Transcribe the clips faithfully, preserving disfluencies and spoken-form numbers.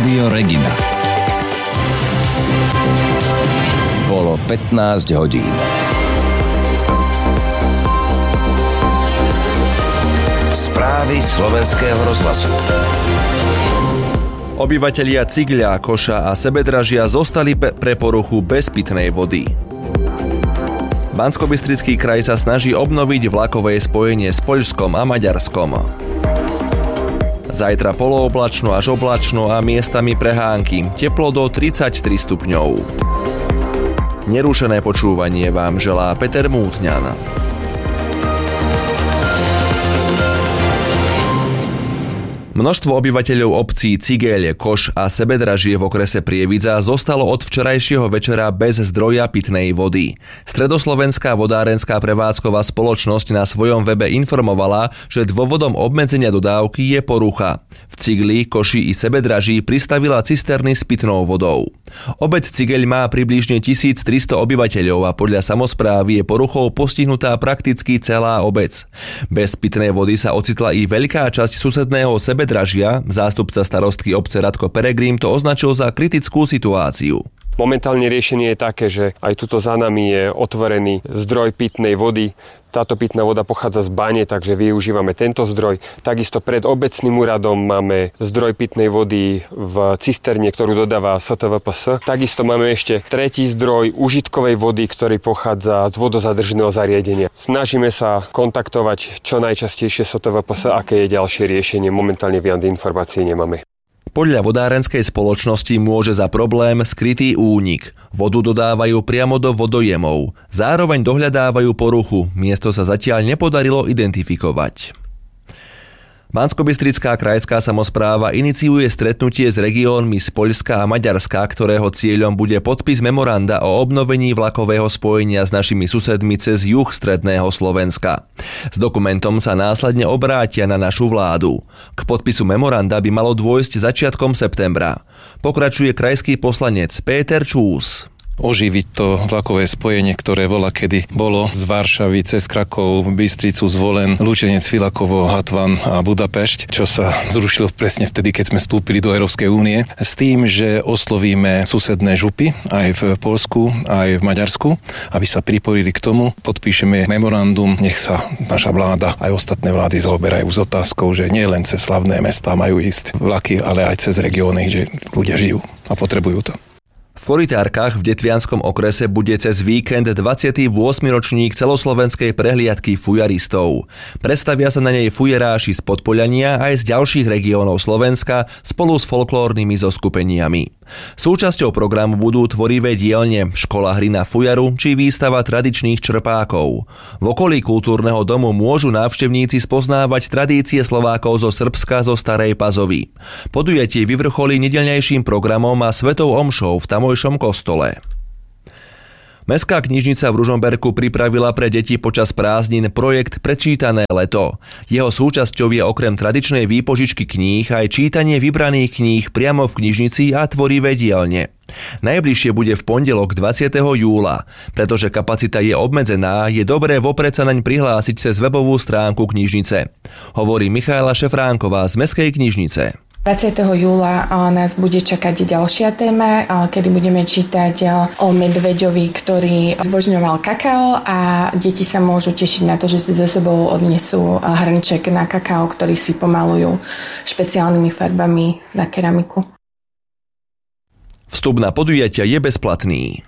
Rádio Regina. Bolo pätnásť hodín. Správy slovenského rozhlasu. Obyvatelia Cigľa, Koša a Sebedražia zostali pe- pre poruchu bez pitnej vody. Banskobystrický kraj sa snaží obnoviť vlakové spojenie s Poľskom a Maďarskom. Zajtra polooblačno až oblačno a miestami prehánky. Teplo do tridsaťtri stupňov. Nerušené počúvanie vám želá Peter Mútňan. Množstvo obyvateľov obcí Cigeľ, Koš a Sebedražie v okrese Prievidza zostalo od včerajšieho večera bez zdroja pitnej vody. Stredoslovenská vodárenská prevádzková spoločnosť na svojom webe informovala, že dôvodom obmedzenia dodávky je porucha. V Cigli, Koši i Sebedraží pristavila cisterny s pitnou vodou. Obec Cigeľ má približne tisíctristo obyvateľov a podľa samosprávy je poruchou postihnutá prakticky celá obec. Bez pitnej vody sa ocitla i veľká časť susedného Sebedražia. Zástupca starostky obce Radko Peregrim to označil za kritickú situáciu. Momentálne riešenie je také, že aj tuto za nami je otvorený zdroj pitnej vody. Táto pitná voda pochádza z bane, takže využívame tento zdroj. Takisto pred obecným úradom máme zdroj pitnej vody v cisterne, ktorú dodáva es té vé pé es. Takisto máme ešte tretí zdroj užitkovej vody, ktorý pochádza z vodozadržného zariadenia. Snažíme sa kontaktovať čo najčastejšie es té vé pé es, aké je ďalšie riešenie. Momentálne viac informácií nemáme. Podľa vodárenskej spoločnosti môže za problém skrytý únik. Vodu dodávajú priamo do vodojemov. Zároveň dohľadávajú poruchu. Miesto sa zatiaľ nepodarilo identifikovať. Banskobystrická krajská samospráva iniciuje stretnutie s regiónmi z Poľska a Maďarska, ktorého cieľom bude podpis memoranda o obnovení vlakového spojenia s našimi susedmi cez juh stredného Slovenska. S dokumentom sa následne obrátia na našu vládu. K podpisu memoranda by malo dôjsť začiatkom septembra. Pokračuje krajský poslanec Péter Čús. Oživiť to vlakové spojenie, ktoré voľa kedy bolo z Varšavy cez Krakov, Bystricu, Zvolen, Lučenec, Filakovo, Hatvan a Budapešť, čo sa zrušilo presne vtedy, keď sme vstúpili do Európskej únie, s tým, že oslovíme susedné župy aj v Poľsku, aj v Maďarsku, aby sa pripojili k tomu. Podpíšeme memorandum, nech sa naša vláda aj ostatné vlády zaoberajú s otázkou, že nie len cez slavné mestá majú ísť vlaky, ale aj cez regióny, že ľudia žijú a potrebujú to. V Korytárkach v Detvianskom okrese bude cez víkend dvadsiaty ôsmy ročník celoslovenskej prehliadky fujaristov. Predstavia sa na nej fujeráši z Podpoľania aj z ďalších regiónov Slovenska spolu s folklórnymi zoskupeniami. Súčasťou programu budú tvorivé dielne, škola hry na fujaru či výstava tradičných črpákov. V okolí kultúrneho domu môžu návštevníci spoznávať tradície Slovákov zo Srbska zo Starej Pazovy. Podujatie vyvrcholí nedeľnejším programom a svetou omšou v tamojšom kostole. Mestská knižnica v Ružomberku pripravila pre deti počas prázdnin projekt Prečítané leto. Jeho súčasťou je okrem tradičnej výpožičky kníh aj čítanie vybraných kníh priamo v knižnici a tvorivé dielne. Najbližšie bude v pondelok dvadsiateho júla. Pretože kapacita je obmedzená, je dobré vopred sa naň prihlásiť cez webovú stránku knižnice. Hovorí Michaela Šefránková z Mestskej knižnice. dvadsiateho júla nás bude čakať ďalšia téma, kedy budeme čítať o medveďovi, ktorý zbožňoval kakao a deti sa môžu tešiť na to, že si so sebou odnesú hrnček na kakao, ktorý si pomalujú špeciálnymi farbami na keramiku. Vstup na podujatia je bezplatný.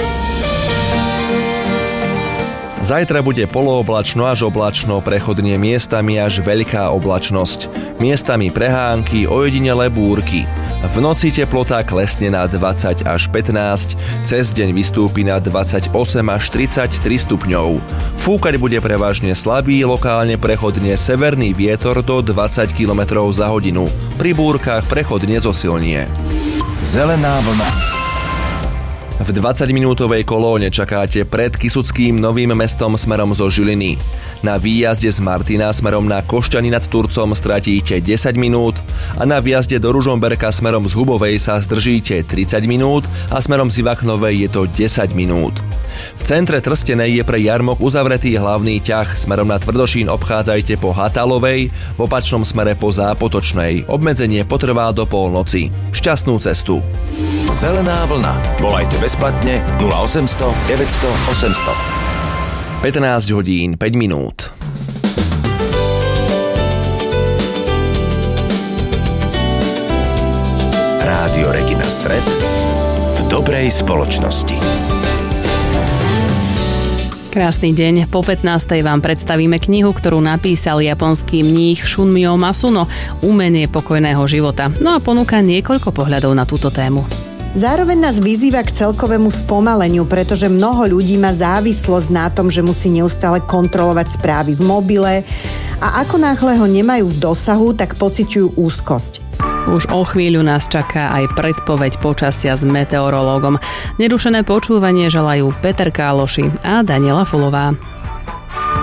Zajtra bude polooblačno až oblačno, prechodne miestami až veľká oblačnosť. Miestami prehánky, ojedinelé búrky. V noci teplota klesne na dvadsať až pätnásť, cez deň vystúpi na dvadsaťosem až tridsaťtri stupňov. Fúkať bude prevažne slabý, lokálne prechodne severný vietor do dvadsať kilometrov za hodinu. Pri búrkach prechodne zosilnie. Zelená vlna. V dvadsaťminútovej kolóne čakáte pred Kysuckým Novým Mestom smerom zo Žiliny. Na výjazde z Martina smerom na Košťany nad Turcom stratíte desať minút a na výjazde do Ružomberka smerom z Hubovej sa zdržíte tridsať minút a smerom z Ivachnovej je to desať minút. V centre Trstenej je pre jarmok uzavretý hlavný ťah. Smerom na Tvrdošín obchádzajte po Hatalovej, v opačnom smere po Zápotočnej. Obmedzenie potrvá do polnoci. Šťastnú cestu. Zelená vlna. Volajte bezplatne nula osemsto deväťsto osemsto. pätnásť hodín päť minút. Rádio Regina Stred v dobrej spoločnosti. Krásny deň. Po pätnástej vám predstavíme knihu, ktorú napísal japonský mních Shunmyo Masuno, Umenie pokojného života. No a ponúka niekoľko pohľadov na túto tému. Zároveň nás vyzýva k celkovému spomaleniu, pretože mnoho ľudí má závislosť na tom, že musí neustále kontrolovať správy v mobile a ako náhle ho nemajú v dosahu, tak pociťujú úzkosť. Už o chvíľu nás čaká aj predpoveď počasia s meteorológom. Nerušené počúvanie želajú Peter Káloši a Daniela Fulová.